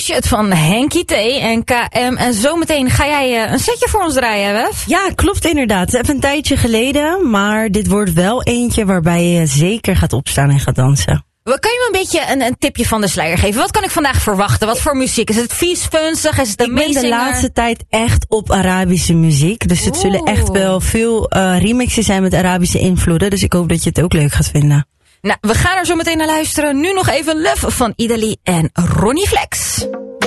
T-shirt van Henkie T en KM. En zometeen ga jij een setje voor ons draaien, Wef? Ja, klopt inderdaad. Even een tijdje geleden, maar dit wordt wel eentje waarbij je zeker gaat opstaan en gaat dansen. Kan je me een beetje een tipje van de sluier geven? Wat kan ik vandaag verwachten? Wat voor muziek? Is het vies, funzig? Is het een Ik ben de laatste tijd echt op Arabische muziek. Dus het zullen echt wel veel remixen zijn met Arabische invloeden. Dus ik hoop dat je het ook leuk gaat vinden. Nou, we gaan er zo meteen naar luisteren. Nu nog even Love van Idali en Ronnie Flex.